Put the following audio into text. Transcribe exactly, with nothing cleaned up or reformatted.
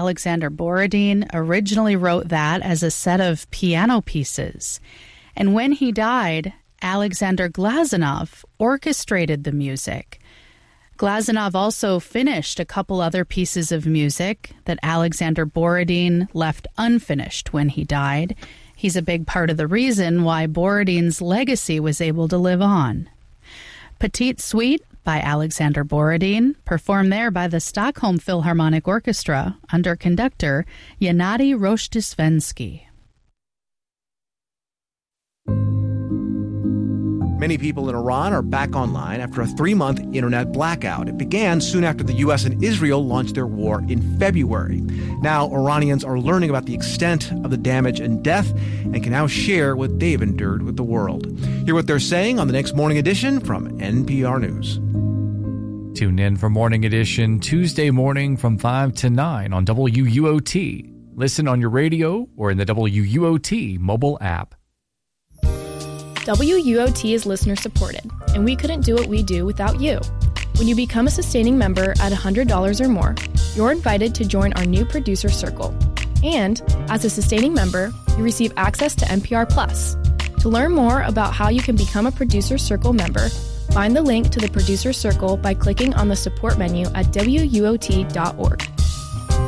Alexander Borodin originally wrote that as a set of piano pieces. And when he died, Alexander Glazunov orchestrated the music. Glazunov also finished a couple other pieces of music that Alexander Borodin left unfinished when he died. He's a big part of the reason why Borodin's legacy was able to live on. Petite Suite by Alexander Borodin, performed there by the Stockholm Philharmonic Orchestra under conductor Gennady Rozhdestvensky. Many people in Iran are back online after a three-month internet blackout. It began soon after the U S and Israel launched their war in February. Now, Iranians are learning about the extent of the damage and death and can now share what they've endured with the world. Hear what they're saying on the next Morning Edition from N P R News. Tune in for Morning Edition Tuesday morning from five to nine on W U O T. Listen on your radio or in the W U O T mobile app. W U O T is listener supported, and we couldn't do what we do without you. When you become a sustaining member at one hundred dollars or more, you're invited to join our new producer circle. And as a sustaining member, you receive access to N P R Plus. To learn more about how you can become a producer circle member, find the link to the producer circle by clicking on the support menu at W U O T dot org.